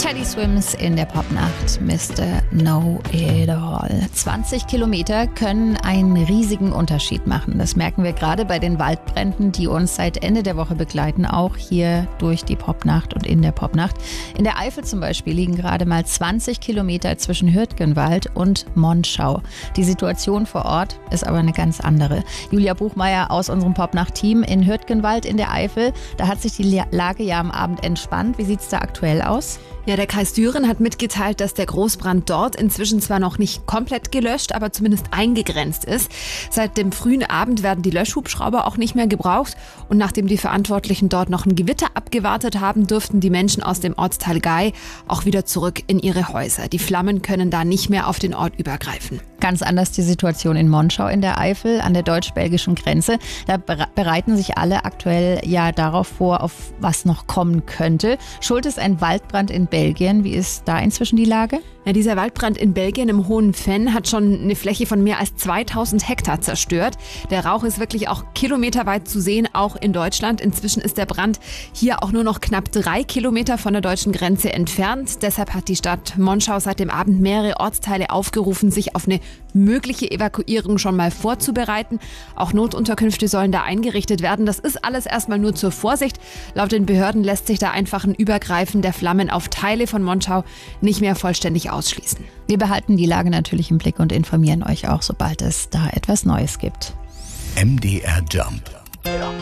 Teddy Swims in der Popnacht, Mr. Know It All. 20 Kilometer können einen riesigen Unterschied machen. Das merken wir gerade bei den Waldbränden, die uns seit Ende der Woche begleiten, auch hier durch die Popnacht und in der Popnacht. In der Eifel zum Beispiel liegen gerade mal 20 Kilometer zwischen Hürtgenwald und Monschau. Die Situation vor Ort ist aber eine ganz andere. Julia Buchmeier aus unserem Popnacht-Team in Hürtgenwald in der Eifel. Da hat sich die Lage ja am Abend entspannt. Wie sieht es da aktuell aus? Ja, der Kreis Düren hat mitgeteilt, dass der Großbrand dort inzwischen zwar noch nicht komplett gelöscht, aber zumindest eingegrenzt ist. Seit dem frühen Abend werden die Löschhubschrauber auch nicht mehr gebraucht. Und nachdem die Verantwortlichen dort noch ein Gewitter abgewartet haben, dürften die Menschen aus dem Ortsteil Gay auch wieder zurück in ihre Häuser. Die Flammen können da nicht mehr auf den Ort übergreifen. Ganz anders die Situation in Monschau in der Eifel an der deutsch-belgischen Grenze. Da bereiten sich alle aktuell ja darauf vor, auf was noch kommen könnte. Schuld ist ein Waldbrand in Belgien. Wie ist da inzwischen die Lage? Ja, dieser Waldbrand in Belgien im Hohen Venn hat schon eine Fläche von mehr als 2000 Hektar zerstört. Der Rauch ist wirklich auch kilometerweit zu sehen, auch in Deutschland. Inzwischen ist der Brand hier auch nur noch knapp 3 Kilometer von der deutschen Grenze entfernt. Deshalb hat die Stadt Monschau seit dem Abend mehrere Ortsteile aufgerufen, sich auf eine mögliche Evakuierung schon mal vorzubereiten. Auch Notunterkünfte sollen da eingerichtet werden. Das ist alles erstmal nur zur Vorsicht. Laut den Behörden lässt sich da einfach ein Übergreifen der Flammen auf Teile von Monschau nicht mehr vollständig ausschließen. Wir behalten die Lage natürlich im Blick und informieren euch auch, sobald es da etwas Neues gibt. MDR Jump.